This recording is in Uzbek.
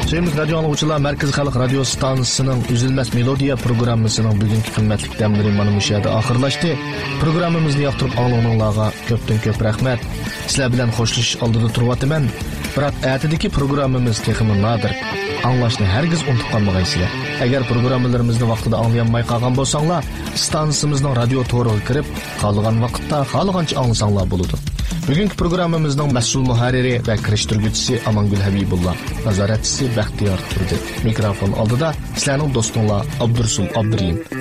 Sevimli radyo anlıqçılar, Merkez Xalq Radio Stansiyasının Üzülməz Melodiya programmasının bugünkü qimmatli damları mana bu yerda oxirlashdi. Programmamizni yoqtirib anglag'anlarga ko'pdan-ko'p rahmat. Sizlar bilan xo'shlashish oldida turyapman. Biroq atidagi programmamiz texmi nodir. Anglashni hargiz unutib qolmaysizlar. Agar programmalarimizni vaqtida anglayolmay qolgan bo'lsanglar, stansiyamizning radio to'riga kirib, qolgan vaqtda xohlagancha anglasanglar bo'ladi. Bugünkü programmamızın mas'ul muharriri ve kirishtirgüchisi Amangul Habibullah, nazoratchisi Baxtiyor Turdi. Mikrofon oldida sizlarning do'stinglar Abdursul Abdurin.